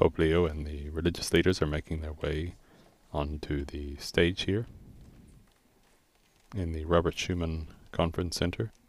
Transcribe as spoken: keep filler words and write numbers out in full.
Pope Leo and the religious leaders are making their way onto the stage here in the Robert Schuman Conference Center.